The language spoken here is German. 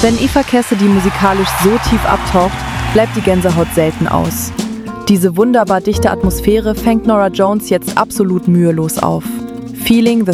Wenn Eva Cassidy musikalisch so tief abtaucht, bleibt die Gänsehaut selten aus. Diese wunderbar dichte Atmosphäre fängt Norah Jones jetzt absolut mühelos auf. Feeling the